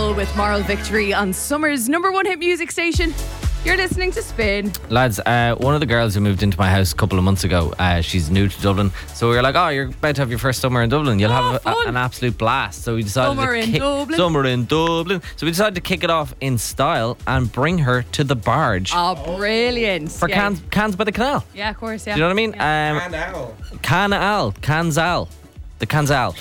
Hill with Moral Victory on Summer's number one hit music station. You're listening to Spin. Lads, one of the girls who moved into my house a couple of months ago, she's new to Dublin. So we were like, oh, you're about to have your first summer in Dublin. You'll have an absolute blast. So we decided Summer in Dublin. So we decided to kick it off in style and bring her to the barge. Oh, brilliant. For Cans by the Canal. Yeah, of course, yeah. Do you know what I mean? Canal. The Canzal.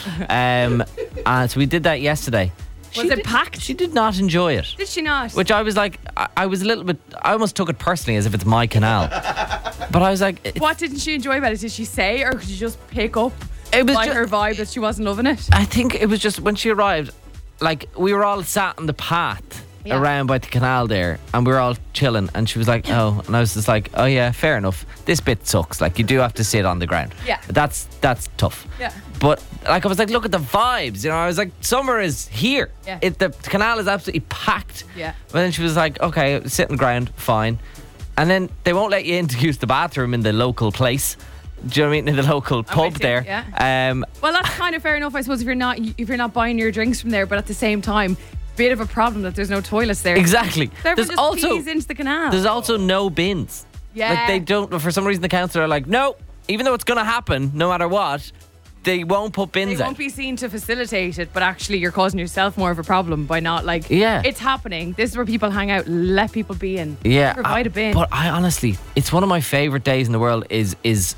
So we did that yesterday. Was it packed? She did not enjoy it. Did she not? Which I was like, I was a little bit, I almost took it personally as if it's my canal. But I was like... What didn't she enjoy about it? Did she say, or could you just pick up it was by her vibe that she wasn't loving it? I think it was just when she arrived, like we were all sat on the path around by the canal there and we were all chilling and she was like, oh, and I was just like, oh yeah, fair enough. This bit sucks. Like you do have to sit on the ground. Yeah. That's tough. Yeah. But like I was like, look at the vibes, you know. I was like, summer is here. Yeah. The canal is absolutely packed. Yeah. But then she was like, okay, sit on the ground, fine. And then they won't let you in to use the bathroom in the local place. Do you know what I mean? In the local pub there. Yeah. Well, that's kind of fair enough, I suppose, if you're not buying your drinks from there. But at the same time, bit of a problem that there's no toilets there. Exactly. So everyone just pees into the canal. There's also no bins. Yeah. Like they don't. For some reason, the council are like, no. Even though it's going to happen, no matter what, they won't put bins out. They won't be seen to facilitate it, but actually you're causing yourself more of a problem by not it's happening. This is where people hang out. Let people be in. Yeah. Provide a bin. But I honestly, it's one of my favourite days in the world is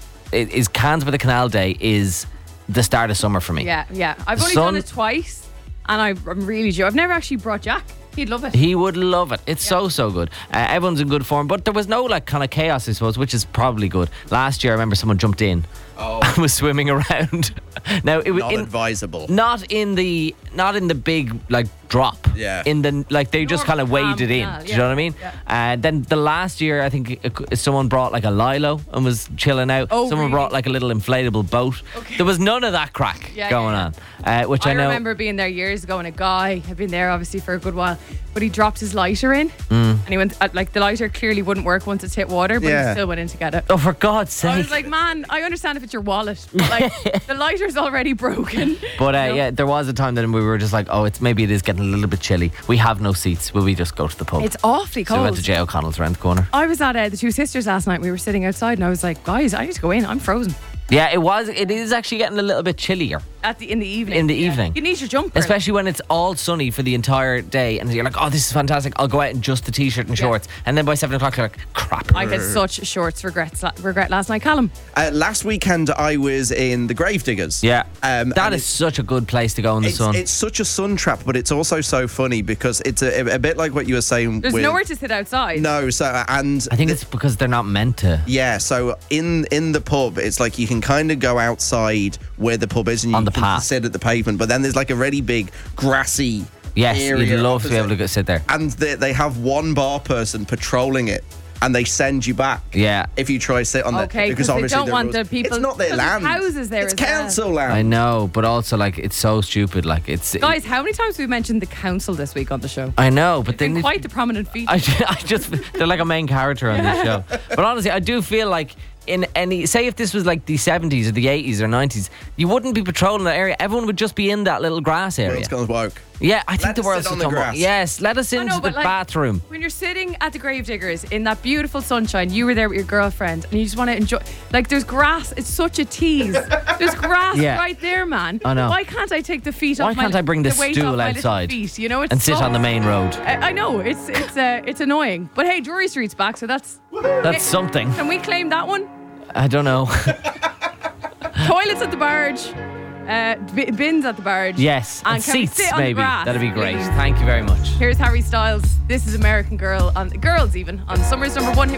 Cans by the Canal Day is the start of summer for me. Yeah. I've only done it twice and I'm really sure. I've never actually brought Jack. He'd love it. He would love it. It's so good. Everyone's in good form, but there was no kind of chaos, I suppose, which is probably good. Last year, I remember someone jumped in and was swimming around. Now it was not advisable. Not in the big drop. Yeah. In the they just kind of waded in. Do you know what I mean? Yeah. Then the last year, I think someone brought a lilo and was chilling out. Oh, someone really? brought a little inflatable boat. Okay. There was none of that crack going on. Which I know. I remember being there years ago, and a guy had been there obviously for a good while, but he dropped his lighter in, and he went the lighter clearly wouldn't work once it's hit water, but he still went in to get it. Oh, for God's sake! I was like, man, I understand if it's your wallet, but the lighter's already broken. But there was a time that we were just like, oh, maybe it is getting a little bit chilly. We have no seats. Will we just go to the pub? It's awfully cold. So we went to J O'Connell's around the corner. I was at the Two Sisters last night. We were sitting outside, and I was like, guys, I need to go in. I'm frozen. Yeah, it was. It is actually getting a little bit chillier in the evening. In the evening, you need your jumper, especially when it's all sunny for the entire day, and you're like, "Oh, this is fantastic! I'll go out in just the t-shirt and shorts." And then by 7 o'clock, you're like, "Crap!" I had such shorts regret last night, Callum. Last weekend, I was in the Gravediggers. Yeah, that is such a good place to go in the sun. It's such a sun trap, but it's also so funny because it's a bit like what you were saying. There's nowhere to sit outside. No, and I think it's because they're not meant to. Yeah, so in the pub, it's like you can kind of go outside where the pub is and you can sit at the pavement, but then there's a really big grassy area. You'd love to be able to opposite. sit there. And they have one bar person patrolling it, and they send you back. Yeah. If you try to sit on okay, because obviously they don't want the people. It's not their land. Houses there. It's council land. I know, but also it's so stupid. Guys, how many times have we mentioned the council this week on the show? I know, but they're quite the prominent feature. I just they're like a main character on this show. But honestly, I do feel like say if this was the 70s or the 80s or 90s, you wouldn't be patrolling that area. Everyone would just be in that little grass area. World's gone woke. Yeah, I think Let the us world's sit on the come grass. Yes, let us into the bathroom. When you're sitting at the Gravediggers in that beautiful sunshine, you were there with your girlfriend, and you just want to enjoy. There's grass. It's such a tease. There's grass right there, man. I know. Why can't I take the feet off? Why can't I bring the stool outside feet, it's and sit on the main road? I know it's annoying, but hey, Drury Street's back, so that's something. Can we claim that one? I don't know. Toilets at the barge, bins at the barge. Yes, and seats maybe. Grass, that'd be great. Thank you very much. Here's Harry Styles. This is American Girl on Girls even on Summer's number one hit.